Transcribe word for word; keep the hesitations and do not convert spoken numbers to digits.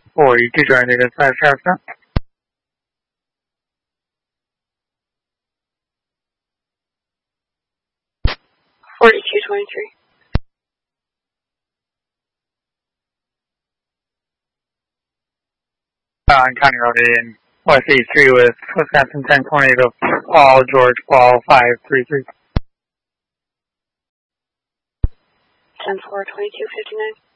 forty-two, trying to get five shots up. forty-two twenty-three. Uh, on County Road in West eighty-three with Wisconsin ten twenty to Paul, George, Paul, five three three. ten four, twenty-two fifty-nine.